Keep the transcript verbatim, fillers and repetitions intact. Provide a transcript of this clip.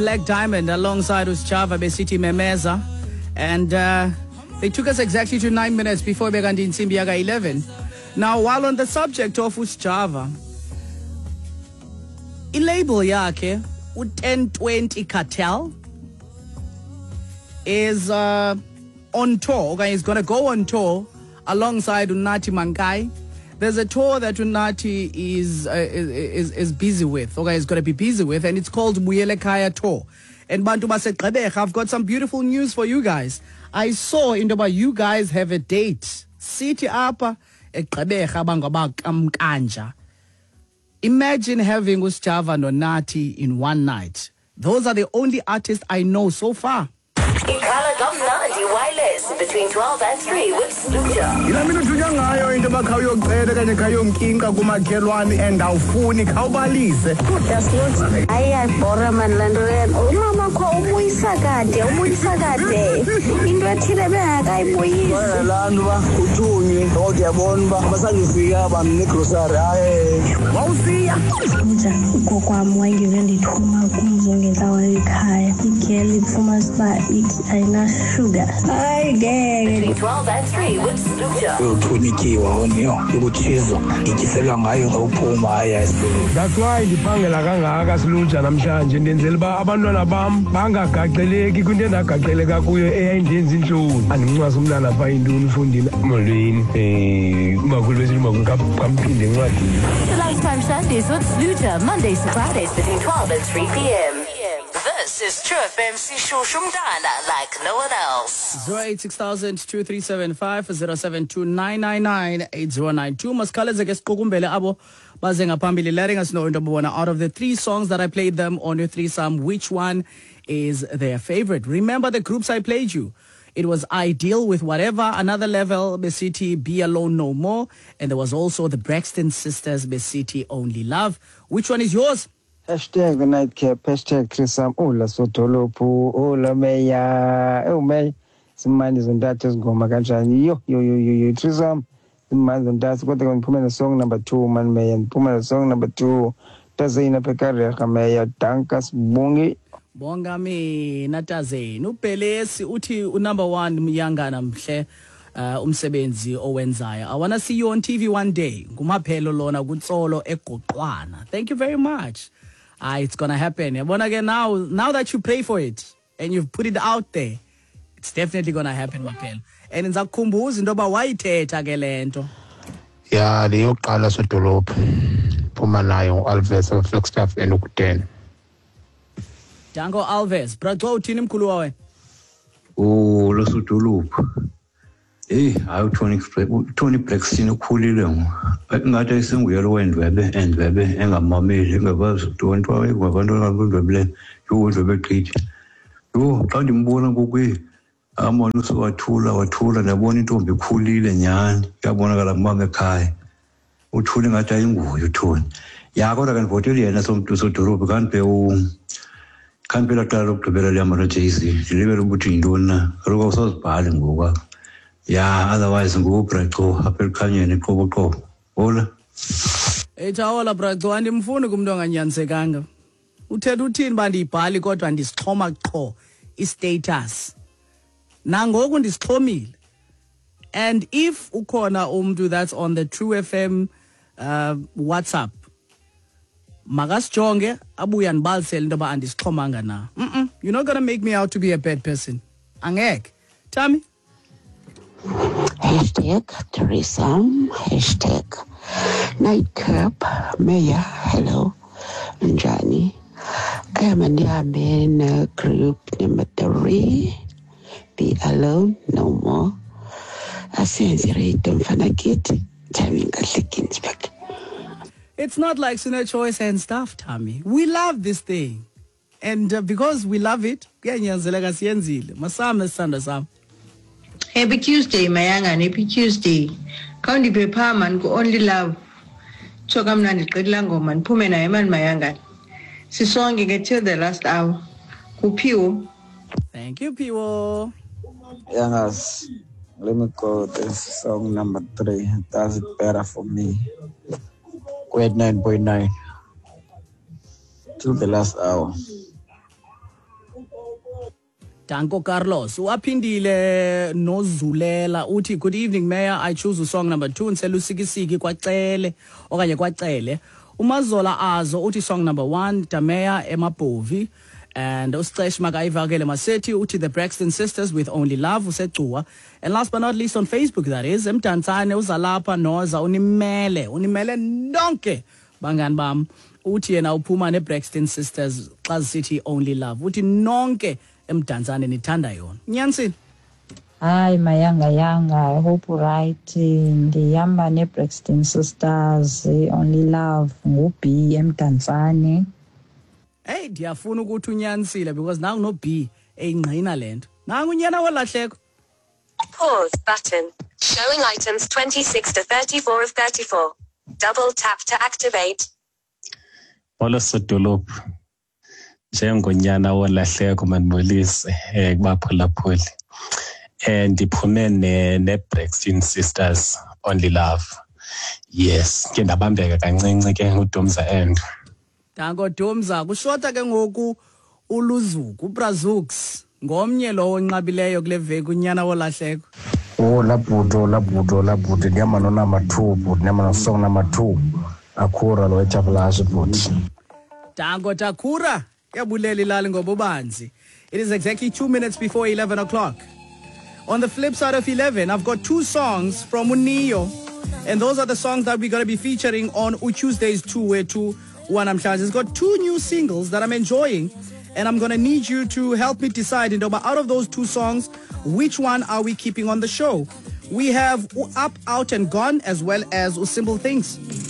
Black Diamond alongside Uschava Besiti Memeza. And uh, they took us exactly to nine minutes before Begandi Nsimbiaga eleven. Now, while on the subject of Uschava, i-label yake, U ten twenty Cartel, is uh, on tour. Okay, he's going to go on tour alongside Unathi Mankai. There's a tour that Unathi is, uh, is is busy with. Okay, he's going to be busy with, and it's called Buyele Kaya Tour. And Bantu Basekrebekh, I've got some beautiful news for you guys. I saw in the you guys have a date. City Apa Ekrebekh abangaba kamkanja. Imagine having Uschava and Unathi in one night. Those are the only artists I know so far. Ikhala Gomnandi Wireless between twelve and three with Sluja. Ila mina thunya ngayo into bakhayoqeda kanye khayomkinqa kumakhelwane and awufuni khawubalise. Dasluja. Ayayibhora man lento yena. Umama kho ubuyisa kade, ubuyisa kade. Into ethile bengakayibuyisi. Wena lantu ba uthunywe ngiyabona ba basangifika bamne grocery hayi. Wawusiya. Sluja ugokwami wayengeve ndithuma kuzo ngenhlawa ekhaya. Igeli ifuma siba ayina sugar. Hayi ngeke. Between twelve and three with Sluja. Uthunikiwa woniyo ukuthizo ngikisela ngayo ngawuphuma haya Sluja. That's why ndiphangela kangaka Sluja namhlanje ndenzela ba abantwana bam bangagaxeleki kwinto endagaxeleka kuyo eyayindenza inhloni. Andimncwasa umntana pha intoni ufundini molweni eh umakhulu besithi umakhulu kamphinde encwadini. Lifetime Sundays with Sluja, Mondays to Fridays between twelve and three p.m. This is True F M Sishusumdana like no one else. zero eight six thousand two three seven five zero seven two nine nine nine eight zero nine two. Masikhaleze ke siqukumbele abo baze ngaphambili, letting us know into bona out of the three songs that I played them on your threesome, which one is their favorite. Remember the groups I played you. It was Ideal with Whatever, Another Level, Besiti, Be Alone No More, and there was also the Braxton Sisters, Besiti, Only Love. Which one is yours? Hashtag the nightcap, hashtag Trisam, Ola Sotolopu, Ola Meya, oh May, some man is on that just go Maganjani, yo, yo, yo, yo, yo, Trisam, the man on that, what they're going to put in song number two, man may, and put in song number two, Tazina Pekare, Kamaya, Tankas, Bungi. Bonga me nataze nupelesi uthi number one myangana mhle uh, umsebenzi owenzayo. I want to see you on T V one day. Ngumaphelo lona kutsolo egoqwana. Thank you very much. Ah, it's gonna happen. Yabona ke now now that you pay for it and you've put it out there, it's definitely gonna happen maphelo. And ngizakukhumbuza into ba wayithetha ke lento. Ya leyoqala sodolophu. Phuma nayo Alves Flagstaff enokutena. Dango Alves, braxo uthini mkhulu wawe? Oh, losudolophu. Eh, hayi uTony Tony Braxton ukhulile ngo. Ngathi isinguyelo wendwebe endwebe engamameli engakwazi ukuntwa kwabantu abandwebele yodwebe qithi. Yo, xa ndimbona kokwe amona usiwathula wathula ndabona intombi ikhulile nyani. Yabonakala ngumama ekhaya. Uthule ngathi ayinguye uTony. Ya kodwa ke ndivotele yena somntu sodolophu kanti u kanti phela qala lokugqibela liyamara Jay-Z ndilibele ukuthi yintoni na kaloku awusazibhali ngoku ya otherwise ngubraxo apha elikhanyeni qoboqobo hola ethi awala braxo andimfuni kumntu anganyanyisekanga uthetha uthini ba ndiyibhali kodwa ndisixhoma qho i-status nangoku ndisixhomile. And if ukhona umntu that's on the True F M uh, WhatsApp makasijonge abuya ndibalisele into ba andisixhomanga na. Mm you're not going to make me out to be a bad person. Angeke. Tammy? Hashtag Threesome, hashtag Nightcap, Maya, hello, Njani. I am in a group number three, Be Alone No More. I sense it, don't forget, Tammy Galikins. It's not like Suna Choice and stuff, Tammy. We love this thing. And uh, because we love it, kuyanyanzeleka siyenzile. Masam sisanda sam. Happy Tuesday, Mayanga, happy Tuesday. County paper man go only love. Choka mnandi qedla ngoma niphume naye man Mayanga. Sisonke ke till the last hour. Kuphiwo. Thank you, Piwo. Yangas, let me go this song number three. That's better for me. Quite nine point nine. Till the last hour. Danko Carlos uaphindile nozulela uthi good evening mayor, I choose song number two nsela usikisiki kwacele okanye kwacele. Umazola azo uthi song number one Dameya Emabhovi, and uSicesh Makayivakele Masethi uthi the Braxton Sisters with Only Love usecuwa. And last but not least on Facebook, that is Mdantsane uzalapha noza unimele unimele nonke bangani bam uthi yena uphuma neBraxton Sisters xa zisithi Only Love uthi nonke Mdantsane nithanda yona. Nyansini Hi Mayanga Yanga, I hope right. Ndihamba neBraxton Sisters, Only Love nguB eMdantsane. Hey, ndiyafuna ukuthi unyanisile because nangu no B eyingqina lento. Nangu unyana wolahleko. Pause button. Showing items twenty-six to thirty-four of thirty-four. Double tap to activate. Olo sodolophu. Njengonyana wolahleko manibulise eh kubaphulaphuli. And ndiphume ne neBraxton Sisters Only Love. Yes, ke ndabambeka kancinci ke uDomza end. Danko Domza kushota ke ngoku uLuzuku uBrazux ngomnye lo onqabileyo kule veki unyana wolahleko. Oh labhudo labhudo labhudo ndiyama no number two but ndiyama no song number two Akhura lo eThabulashi but Danko Takura yabulela ilali ngobubanzi. It is exactly two minutes before eleven o'clock. On the flip side of eleven, I've got two songs from Unio, and those are the songs that we're going to be featuring on Tuesday's two way two one Amhlanje. It's got two new singles that I'm enjoying, and I'm going to need you to help me decide, and out of those two songs, which one are we keeping on the show? We have Up, Out and Gone, as well as Simple Things.